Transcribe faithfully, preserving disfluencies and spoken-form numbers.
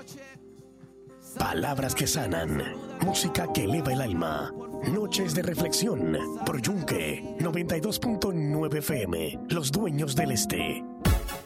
Palabras que sanan, música que eleva el alma. Noches de reflexión por Yunque noventa y dos punto nueve F M, los dueños del este.